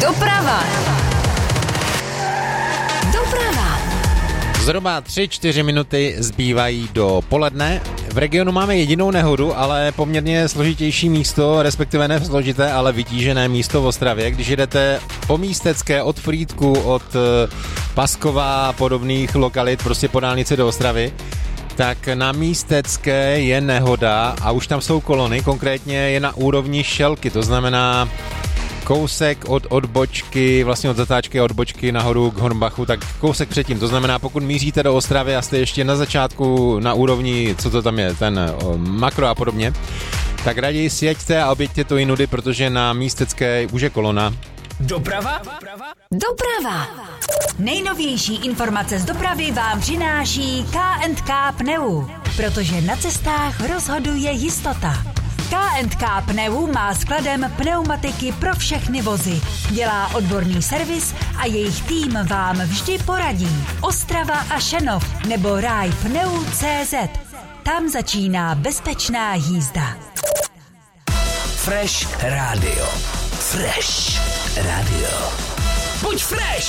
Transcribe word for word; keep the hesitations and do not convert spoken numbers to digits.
Doprava. Doprava. Zhruba tři čtyři minuty zbývají do poledne. V regionu máme jedinou nehodu, ale poměrně složitější místo, respektive ne složité, ale vytížené místo v Ostravě. Když jedete po Místecké od Frýdku, od Paskova a podobných lokalit, prostě po dálnici do Ostravy, tak na Místecké je nehoda a už tam jsou kolony, konkrétně je na úrovni Šelky, to znamená kousek od odbočky, vlastně od zatáčky a odbočky nahoru k Hornbachu, tak kousek předtím. To znamená, pokud míříte do Ostravy a jste ještě na začátku na úrovni, co to tam je, ten o, makro a podobně, tak raději sjeďte a objeďte to jinudy, protože na Místecké už je kolona. Doprava? Doprava. Nejnovější informace z dopravy vám přináší K and K Pneu, protože na cestách rozhoduje jistota. K and K Pneu má skladem pneumatiky pro všechny vozy. Dělá odborný servis a jejich tým vám vždy poradí. Ostrava a Šenov nebo ráj pneu tečka cé zet. Tam začíná bezpečná jízda. Fresh Radio. Fresh Radio. Buď fresh!